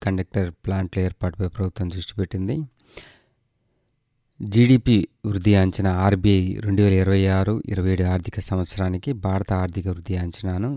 Conductor ప్లాంట్ల ఏర్పాటుపై ప్రభుత్వం దృష్టి పెట్టింది. జీడీపీ వృద్ధి అంచనా ఆర్బీఐ 2026-27 ఆర్థిక సంవత్సరానికి భారత ఆర్థిక వృద్ధి అంచనాను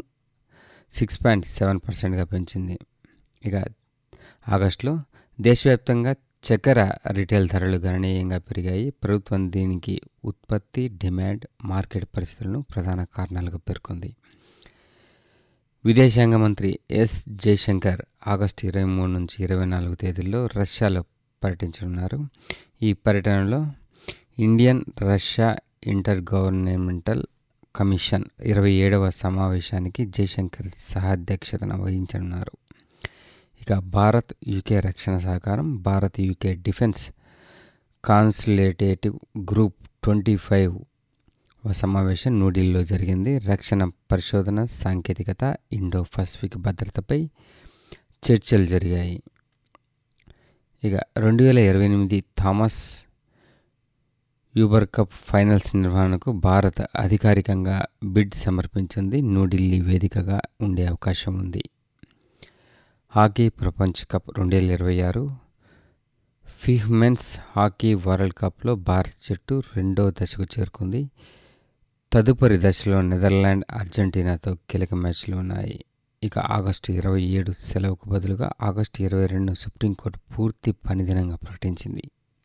6.7%గా పెంచింది. ఇక ఆగస్టులో దేశవ్యాప్తంగా చక్కెర రిటైల్ ధరలు గణనీయంగా పెరిగాయి. ప్రభుత్వం దీనికి ఉత్పత్తి, డిమాండ్, మార్కెట్ పరిస్థితులను ప్రధాన కారణాలుగా పేర్కొంది. విదేశాంగ మంత్రి ఎస్ జయశంకర్ ఆగస్టు 23 నుంచి 24 తేదీల్లో రష్యాలో పర్యటించనున్నారు. ఈ పర్యటనలో Indian Russia inter governmental commission 27వ సమావేశానికి జయశంకర్ సహాధ్యక్షతన వహించనున్నారు. ఇక భారత్ యూకే రక్షణ సహకారం భారత్ యూకే డిఫెన్స్ కాన్సల్టేటివ్ గ్రూప్ 25వ సమావేశం న్యూఢిల్లీలో జరిగింది. రక్షణ పరిశోధన, సాంకేతికత, ఇండో పసిఫిక్ భద్రతపై చర్చలు జరిగాయి. ఇక 2028 థామస్ యూబర్ కప్ ఫైనల్స్ నిర్వహణకు భారత్ అధికారికంగా బిడ్ సమర్పించింది. న్యూఢిల్లీ వేదికగా ఉండే అవకాశం ఉంది. హాకీ ప్రపంచ కప్ 2026 ఫిమెన్స్ హాకీ వరల్డ్ కప్లో భారత జట్టు రెండో దశకు చేరుకుంది. తదుపరి దశలో నెదర్లాండ్, అర్జెంటీనాతో కీలక మ్యాచ్లు ఉన్నాయి. ఇక ఆగస్టు 27 సెలవుకు బదులుగా ఆగస్టు 22 సుప్రీంకోర్టు పూర్తి పనిదినంగా ప్రకటించింది.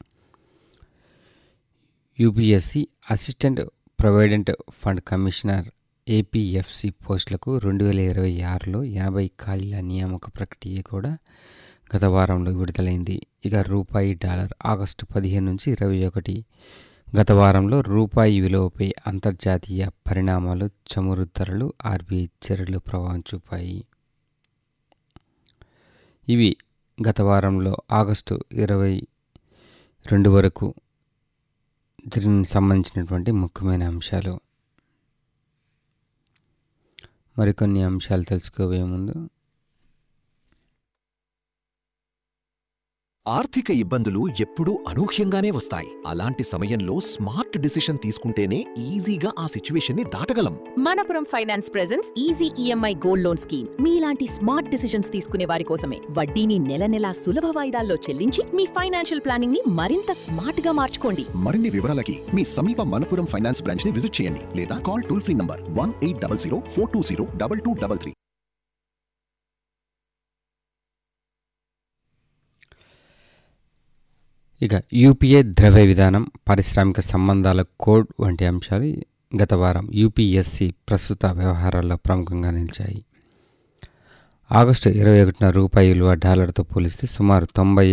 UPSC assistant provident fund commissioner APFC పోస్టులకు 2026లో 80 ఖాళీల నియామక ప్రక్రియ కూడా గత వారంలో విడుదలైంది. ఇక రూపాయి డాలర్ ఆగస్టు 15 నుంచి 21 గత వారంలో రూపాయి విలువపై అంతర్జాతీయ పరిణామాలు, చమురు ధరలు, ఆర్బీఐ చర్యలు ప్రభావం చూపాయి. ఇవి గత వారంలో ఆగస్టు 22 వరకు సంబంధించినటువంటి ముఖ్యమైన అంశాలు. మరికొన్ని అంశాలు తెలుసుకోబోయే ముందు ఆర్థిక ఇబ్బందులు ఎప్పుడూ అనూహ్యంగానే వస్తాయి. అలాంటి సమయంలో స్మార్ట్ డిసిషన్ తీసుకుంటేనే ఈజీగా ఆ సిచ్యువేషన్ ని దాటగలం. Manappuram finance presents easy EMI gold loan scheme. మీలాంటి స్మార్ట్ డిసిషన్స్ తీసుకునే వారి కోసమే. వడ్డీని నెల నెలా సులభ వాయిదాల్లో చెల్లించి మీ ఫైనాన్షియల్ ప్లానింగ్ ని మరింత స్మార్ట్ గా మార్చుకోండి. మరిన్ని వివరాలకి మీ సమీప మనపురం ఫైనాన్స్ బ్రాంచ్ ని విజిట్ చేయండి లేదా కాల్ టోల్ ఫ్రీ నంబర్ 1800 420 2233. ఇక యూపీఏ ద్రవ్య విధానం, పారిశ్రామిక సంబంధాల కోడ్ వంటి అంశాలు గత వారం యూపీఎస్సీ ప్రస్తుత వ్యవహారాల్లో ప్రముఖంగా నిలిచాయి. ఆగస్టు 21న రూపాయి విలువ డాలర్తో పోలిస్తే సుమారు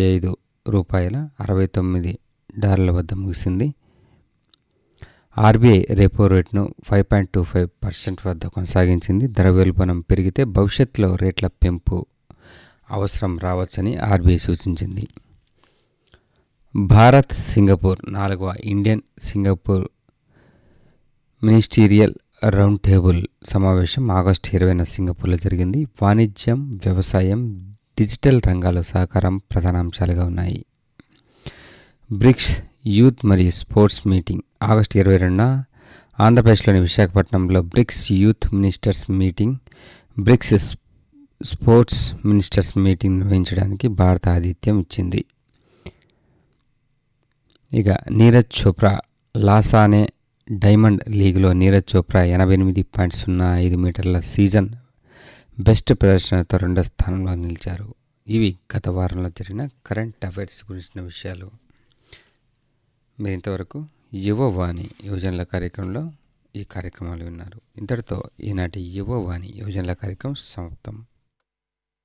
$95.69 వద్ద ముగిసింది. ఆర్బీఐ రెపో రేటును 5.25% వద్ద కొనసాగించింది. ద్రవ్యోల్బణం పెరిగితే భవిష్యత్తులో రేట్ల పెంపు అవసరం రావచ్చని ఆర్బీఐ సూచించింది. భారత్ సింగపూర్ 4వ Indian Singapore ministerial round table సమావేశం ఆగస్టు 20న సింగపూర్లో జరిగింది. వాణిజ్యం, వ్యవసాయం, డిజిటల్ రంగాల్లో సహకారం ప్రధాన అంశాలుగా ఉన్నాయి. బ్రిక్స్ యూత్ మరియు స్పోర్ట్స్ మీటింగ్ ఆగస్టు 22న ఆంధ్రప్రదేశ్లోని విశాఖపట్నంలో bricks youth ministers meeting, bricks sports ministers meeting నిర్వహించడానికి భారత ఆతిథ్యం ఇచ్చింది. ఇక నీరజ్ చోప్రా లాసానే డైమండ్ లీగ్లో నీరజ్ చోప్రా 88.05 మీటర్ల సీజన్ బెస్ట్ ప్రదర్శనతో రెండో స్థానంలో నిలిచారు. ఇవి గత వారంలో జరిగిన కరెంట్ అఫైర్స్ గురించిన విషయాలు. మీరు ఇంతవరకు యువవాణి యువజనుల కార్యక్రమంలో ఈ కార్యక్రమాలు విన్నారు. ఇంతటితో ఈనాటి యువవాణి యువజనుల కార్యక్రమం సమాప్తం.